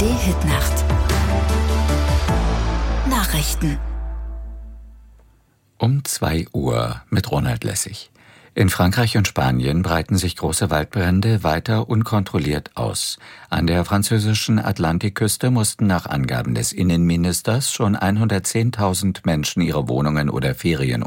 ARD-Hitnacht. Nachrichten. Um 2 Uhr mit Ronald Lessig. In Frankreich und Spanien breiten sich große Waldbrände weiter unkontrolliert aus. An der französischen Atlantikküste mussten nach Angaben des Innenministers schon 110.000 Menschen ihre Wohnungen oder Ferien